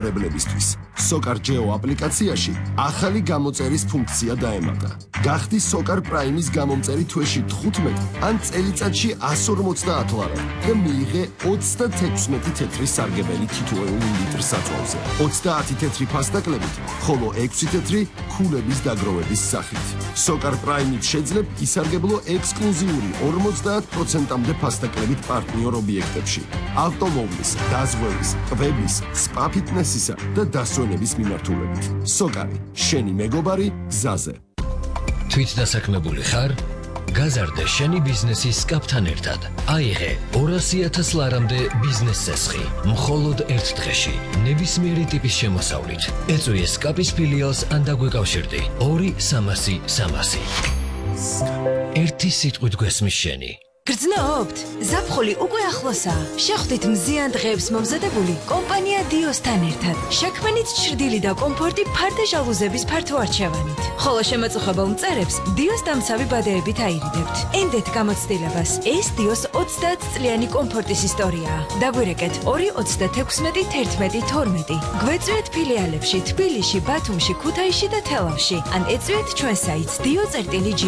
რებლებისთვის. Sokar Geo აპლიკაციაში ახალი გამოწერის ფუნქცია დაემატა. გახდი Sokar Prime-ის გამომწერი თვეში 15 ან წელიწადში 150 ლარა და მიიღე 36 თეთრი სარგებელი თითოეული ლიტრის საწვავზე. 30 თეთრი ფასდაკლებით, ხოლო 6 თეთრი ქულების დაგროვების სახით. Sokar Prime-ით შეძლებ ისარგებლო ექსკლუზიური 50%-მდე ფასდაკლებით პარტნიორ ობიექტებში. ავტომობილის, დაზღვევის, ტბების, spa fitness-ისა და დასვენების მიმართულებით. Sokar-ი, შენი მეგობარი გზაზე. თვითდასაქმებული ხარ? გაზარდე შენი ბიზნესის კაპთან ერთად. აიღე 200,000 ლარამდე ბიზნეს წესხი. მხოლოდ ერთ დღეში. ნებისმიერი ტიპის შემოსავლით. ეწვიე სკაპის ფილიალს ან დაგვეკავშირდი. 2-300-300. ერთი სიტყვით გვესმის შენი. გრძნობთ? ზაფხული უკვე ახლოსაა. შეხვდით მზიან დღეებს მომზადებული კომპანია დიოსთან ერთად. შექმნით ჩრდილი და კომფორტი ფარდე ჟალუზების ფართო არჩევანით. ხოლო შემაწუხებელ მწერებს დიოს დამცავი ბადეებით აირიდებთ. ენდეთ გამოცდილებას. ეს დიოს 30 წლიანი კომფორტის ისტორიაა. დაგვირეკეთ 2-36-11-12. გვეწვიეთ ფილიალებში თბილისში, ბათუმში, ქუთაისში და თელავში. ან ეწვიეთ ჩვენ საიტს dio.g.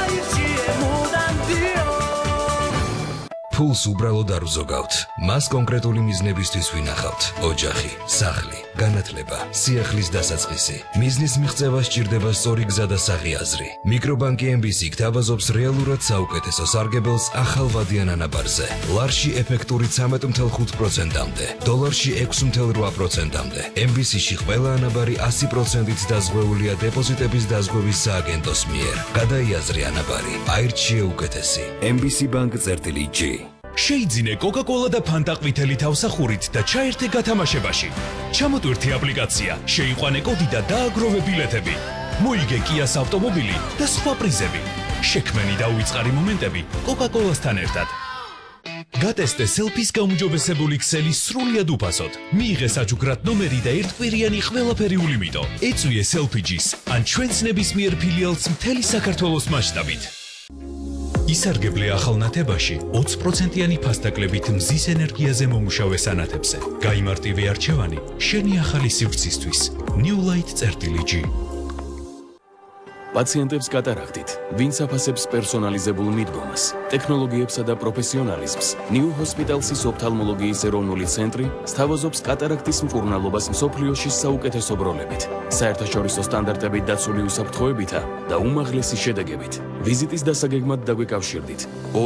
ფულს უბრალოდ არ ვზოგავთ. მას კონკრეტული მიზნებისთვის ვინახავთ. ოჯახი, სახლი, განათლება, სიახლის დასაწყისი. მიზნის მიღწევა სჭირდება სწორი გზა და საღი მიკრობანკი MBC გთავაზობს რეალურად საუკეთესო სარგებელს ახალ ვადიან ანაბარზე. ლარში ეფექტური 13.5%-მდე, დოლარში 6.8%-მდე. MBC-ში ყველა ანაბარი 100%-ით დაზღვეულია დეპოზიტების დაზღვევის სააგენტოს მიერ. გადაიაზრე ანაბარი, აირჩიე უკეთესი. MBC Bank-G. შეიძინე Coca-Cola და Fanta ყვითელი თავსახურით და ჩაერთე გათამაშებაში. ჩამოტვირთი აპლიკაცია, შეიყვანე კოდი და დააგროვე ბილეთები. მოიგე Kia-ს ავტომობილი და სხვა პრიზები. შექმენი და უიწყარი მომენტები Coca-Cola-სთან ერთად. გატესტე selfie-ს გაუმჯობესებული ქსელი სრულიად უფასოდ. მიიღე საჩუქრად ნომერი და ერთკვირიანი ყველაფერი ულიმიტო. ეწვიე selfie-ს ან ჩვენს ნებისმიერ ფილიალს მთელი საქართველოს მასშტაბით. ისარგებლე ახალ ნათებაში 20%-იანი ფასდაკლებით მზის ენერგიაზე მომუშავე სანათებზე. გაიმარტივე არჩევანი შენი ახალი სივრცისთვის. New Light-G. პაციენტებს კატარაქტით, ვინც აფასებს პერსონალიზებულ მიდგომას, ტექნოლოგიებსა და პროფესიონალიზმს, New Hospital-ის ოფთალმოლოგიის ეროვნული ცენტრი სთავაზობს კატარაქტის მკურნალობას მსოფლიოში საუკეთესო ბროლებით, საერთაშორისო სტანდარტებით დაცული უსაფრთხოებითა და უმაღლესი შედეგებით. ვიზიტის დასაგეგმად დაგვიკავშირდით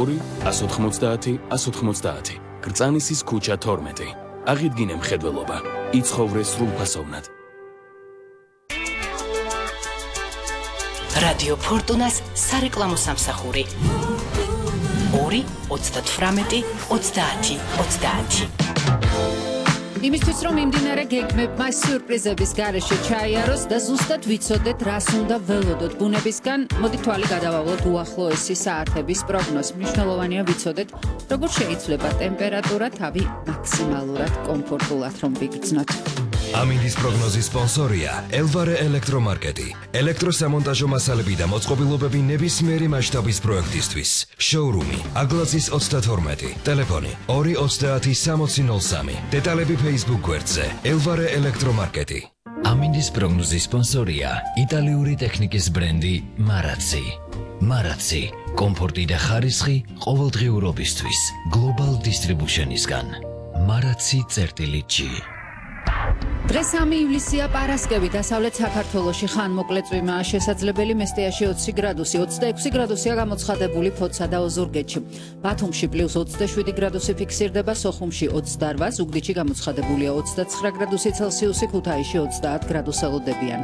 2-190-190, გრწანისის ქუჩა 12. აღიდგინე მხედველობა, იცხოვრე სრულფასოვნად. Radio Fortunas სარეკლამო სამსახური 2-38-30-30. იმისთვის რომ იმდინარე გეგმებმა სიურპრიზების გარეშე ჩაიაროს და ზუსტად ვიცოდეთ რას უნდა ველოდოთ ბუნებისგან, მოდი თვალი გადავავლოთ უახლოესი საათების პროგნოზს. მნიშვნელოვანია ვიცოდეთ, როგორ შეიძლება ტემპერატურა თავი მაქსიმალურად კომფორტულად რომ ვიგრძნოთ. ამინდის პროგნოზის სპონსორია Elvare ელექტრომარკეტი. ელექტროსამონტაჟო მასალები და მოწყობილობები ნებისმიერი მასშტაბის პროექტისთვის. შოურუმი აგლაზის 32, ტელეფონი 230-6003. დეტალები Facebook გვერდზე Elvare ელექტრომარკეტი. ამინდის პროგნოზის სპონსორია იტალიური ტექნიკის ბრენდი Marazzi. Marazzi, კომფორტი და ხარისხი ყოველდღიურობისთვის. Global Distribution-ისგან. Marazzi.g. დღეს 3 ივლისია პარასკევი დასავლეთ საქართველოში ხანმოკლე წვიმაა შესაძლებელი მესტიაში 20 გრადუსი 26 გრადუსია გამოცხადებული ფოთსა და ოზურგეთში ბათუმში +27 გრადუსი ფიქსირდება სოხუმში 28 ზუგდიდში გამოცხადებულია 29 გრადუსი ცელსიუსი ქუთაისში 30 გრადუსს ელოდებიან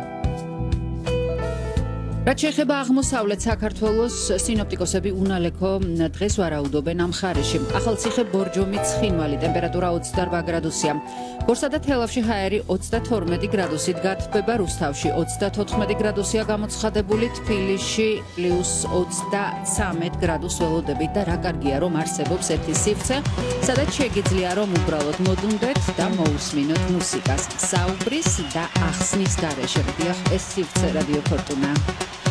რაც შეეხება აღმოსავლეთ საქართველოს სინოპტიკოსები უნალექო დღეს ვარაუდობენ ამ მხარეში ახალციხე ბორჯომი ცხინვალი ტემპერატურა 28 გრადუსია გორსა და თელავში ჰაერი 32 გრადუსით გათბება რუსთავში 34 გრადუსია გამოცხადებული თბილისში +33 გრადუს ველოდებით და რა კარგია რომ არსებობს ერთი სივრცე სადაც შეგიძლია რომ უბრალოდ მოდუნდეთ და მოусმინოთ მუსიკას საუბრის და ახსნის გარეშე ეს სივრცე რადიო ფორტუნა